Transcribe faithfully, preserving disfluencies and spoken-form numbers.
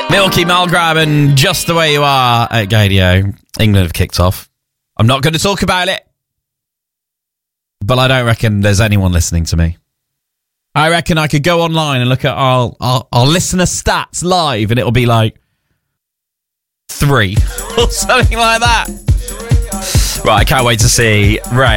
Milky Malgrab and Just the Way You Are at Gadio. England have kicked off. I'm not going to talk about it, but I don't reckon there's anyone listening to me. I reckon I could go online and look at our, our, our listener stats live and it'll be like three or something like that. Right, I can't wait to see Ray.